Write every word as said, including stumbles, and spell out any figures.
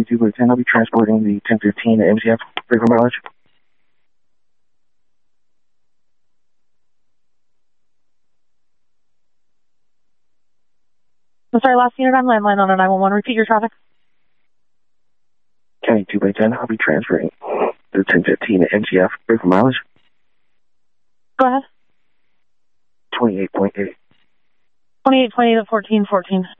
two by ten, I'll be transporting the ten fifteen M C F, brake for mileage. I'm sorry, last unit on landline on a nine one one. Repeat your traffic. County two by ten, I'll be transferring the ten fifteen M C F, brake for mileage. Go ahead. twenty-eight point eight. twenty-eight point eight at fourteen fourteen.